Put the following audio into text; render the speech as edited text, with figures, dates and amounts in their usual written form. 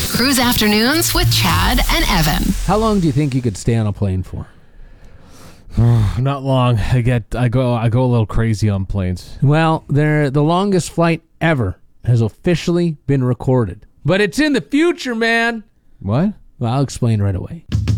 Cruise Afternoons with Chad and Evan. How long do you think you could stay on a plane for? Not long. I go a little crazy on planes. Well, the longest flight ever has officially been recorded. But it's in the future, man. What? Well, I'll explain right away.